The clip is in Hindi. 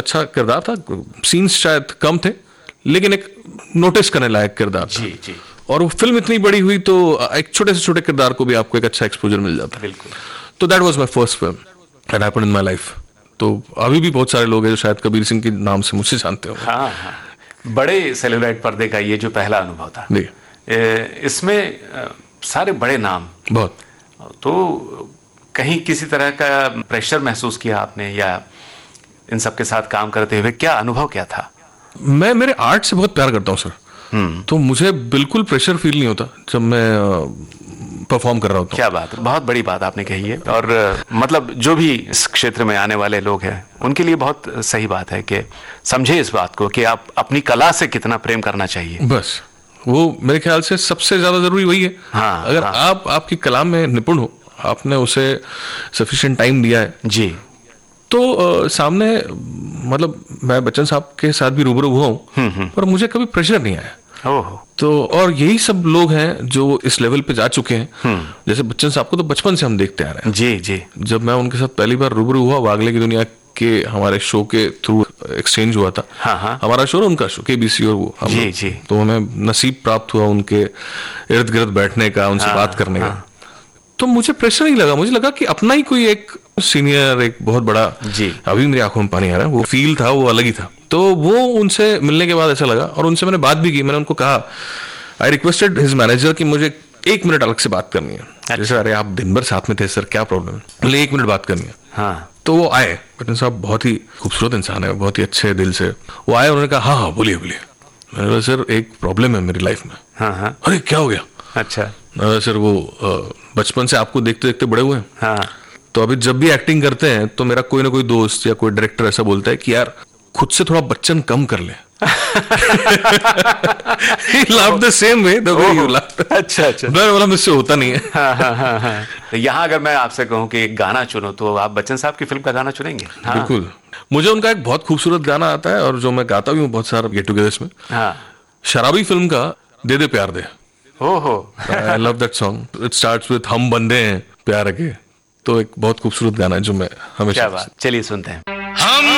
अच्छा किरदार था, सीन्स शायद कम थे लेकिन एक नोटिस करने लायक किरदार था। जी जी। और वो फिल्म इतनी बड़ी हुई तो एक छोटे से छोटे किरदार को भी आपको एक अच्छा एक्सपोजर मिल जाता है। बिल्कुल। तो that was my first film that happened in my life. तो अभी भी बहुत सारे लोग हैं जो शायद कबीर सिंह के नाम से मुझसे जानते हो। हाँ हाँ, बड़े सेलुलाइट पर्दे का ये जो पहला अनुभव था, इसमें सारे बड़े नाम, बहुत। तो कहीं किसी तरह का प्रेशर महसूस किया आपने, या इन सब के साथ काम करते हुए क्या अनुभव क्या था? मैं मेरे आर्ट से बहुत प्यार करता हूँ सर, तो मुझे बिल्कुल प्रेशर फील नहीं होता जब मैं परफॉर्म कर रहा होता हूँ। क्या बात है, बहुत बड़ी बात आपने कही है। और मतलब जो भी इस क्षेत्र में आने वाले लोग हैं उनके लिए बहुत सही बात है कि समझे इस बात को कि आप अपनी कला से कितना प्रेम करना चाहिए। बस वो मेरे ख्याल से सबसे ज्यादा जरूरी वही है। हाँ, अगर हाँ। आप आपकी कला में निपुण हो, आपने उसे सफिशिएंट टाइम दिया है जी, तो सामने, मतलब मैं बच्चन साहब के साथ भी रूबरू हुआ हूँ पर मुझे कभी प्रेशर नहीं आया। ओहो। तो और यही सब लोग हैं जो इस लेवल पे जा चुके हैं। जैसे बच्चन साहब को तो बचपन से हम देखते आ रहे हैं। जी जी। जब मैं उनके साथ पहली बार रूबरू हुआ, वागले की दुनिया के हमारे शो के थ्रू एक्सचेंज हुआ था। हाँ हाँ। हमारा शो और उनका शो, केबीसी और वो, जी जी। तो हमें नसीब प्राप्त हुआ उनके इर्द गिर्द बैठने का, उनसे बात करने का। तो मुझे प्रेशर नहीं लगा, मुझे लगा कि अपना ही कोई एक सीनियर, एक बहुत बड़ा, जी। अभी मेरी आंखों में पानी आ रहा है, वो फील था, वो अलग ही था। तो वो उनसे मिलने के बाद ऐसा लगा, और उनसे मैंने बात भी की। मैंने उनको कहा, आई रिक्वेस्टेड हिज मैनेजर कि मुझे 1 मिनट अलग से बात करनी है। जैसे अरे आप दिन भर साथ में थे सर, क्या प्रॉब्लम है, बोले 1 मिनट बात करनी है। हाँ। तो वो आए, बच्चन साहब बहुत ही खूबसूरत इंसान है, बहुत ही अच्छे दिल से। वो आए, उन्होंने कहा हाँ हाँ बोलिए बोलिए। मैंने कहा सर एक प्रॉब्लम है मेरी लाइफ में। हाँ हाँ। अरे क्या हो गया? अच्छा। सर वो बचपन से आपको देखते देखते बड़े हुए हैं। हाँ। तो अभी जब भी एक्टिंग करते हैं तो मेरा कोई ना कोई दोस्त या कोई डायरेक्टर ऐसा बोलता है कि यार खुद से थोड़ा बच्चन कम कर ले। He laughed the same way the way you laughed. अच्छा अच्छा। मैं बोला मुझसे होता नहीं है। हाँ हाँ हाँ हाँ। तो यहाँ अगर मैं आपसे कहूँ कि एक गाना चुनो तो आप बच्चन साहब की फिल्म का गाना चुनेंगे? हाँ। बिल्कुल। मुझे उनका एक बहुत खूबसूरत गाना आता है और जो मैं गाता भी हूँ बहुत सारा गेट टुगेदर्स में। हाँ। शराबी फिल्म का दे दे प्यार दे। ओहो। I love that song. It starts with हम बंदे हैं प्यार के। तो एक बहुत खूबसूरत गाना है जो मैं हमेशा। क्या बात, चलिए सुनते हैं।